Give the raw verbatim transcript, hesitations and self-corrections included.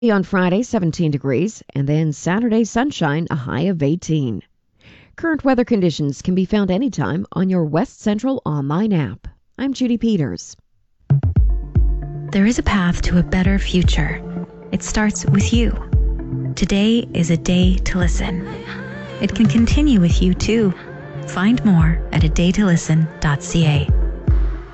On Friday, seventeen degrees, and then Saturday, sunshine, a high of eighteen. Current weather conditions can be found anytime on your West Central online app. I'm Judy Peters. There is a path to a better future. It starts with you. Today is a day to listen. It can continue with you too. Find more at a day to listen dot c a.